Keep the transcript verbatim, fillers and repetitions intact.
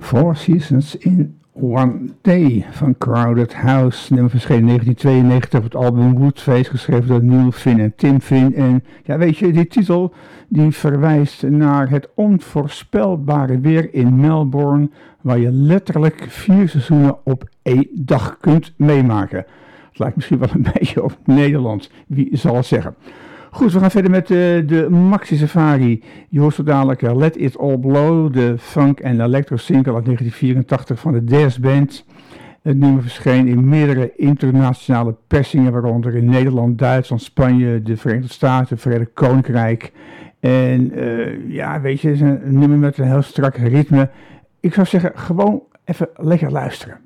Four Seasons in One Day van Crowded House. Nummer verscheen in negentien tweeënnegentig op het album Woodface, geschreven door Neil Finn en Tim Finn. En ja, weet je, die titel die verwijst naar het onvoorspelbare weer in Melbourne, waar je letterlijk vier seizoenen op één dag kunt meemaken. Het lijkt misschien wel een beetje op Nederland, wie zal het zeggen. Goed, we gaan verder met de, de Maxi Safari. Je hoort zo dadelijk uh, Let It All Blow, de funk- en electro-single uit negentien vierentachtig van de Dazz Band. Het nummer verscheen in meerdere internationale persingen, waaronder in Nederland, Duitsland, Spanje, de Verenigde Staten, het Verenigd Koninkrijk. En uh, ja, weet je, het is een nummer met een heel strak ritme. Ik zou zeggen, gewoon even lekker luisteren.